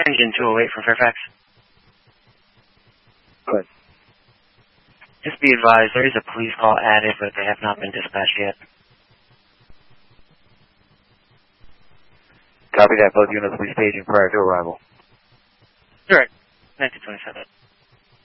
Engine 208 from Fairfax. Good. Just be advised, there is a police call added, but they have not been dispatched yet. Copy that. Both units will be staging prior to arrival. Correct. 1927.